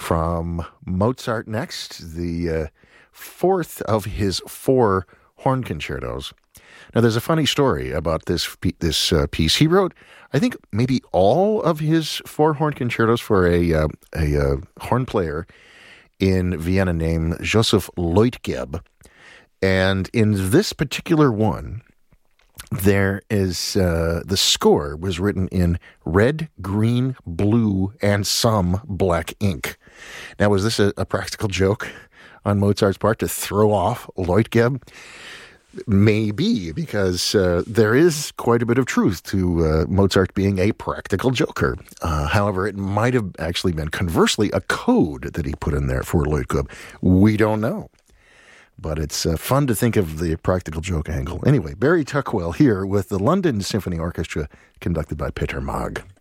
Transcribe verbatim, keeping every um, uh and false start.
From Mozart next, the uh, fourth of his four horn concertos. Now, there's a funny story about this this uh, piece. He wrote, I think, maybe all of his four horn concertos for a uh, a uh, horn player in Vienna named Joseph Leutgeb. And in this particular one, there is uh, the score was written in red, green, blue, and some black ink. Now, was this a, a practical joke on Mozart's part to throw off Leutgeb? Maybe, because uh, there is quite a bit of truth to uh, Mozart being a practical joker. Uh, however, it might have actually been, conversely, a code that he put in there for Leutgeb. We don't know. But it's uh, fun to think of the practical joke angle. Anyway, Barry Tuckwell here with the London Symphony Orchestra, conducted by Peter Maag.